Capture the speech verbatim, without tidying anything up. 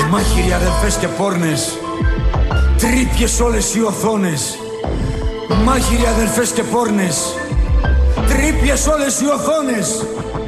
Μάχηροι αδελφές και πόρνες, τρύπιες όλες οι οθόνες. Μάχηροι αδελφές και πόρνες, τρύπιες όλες οι οθόνες.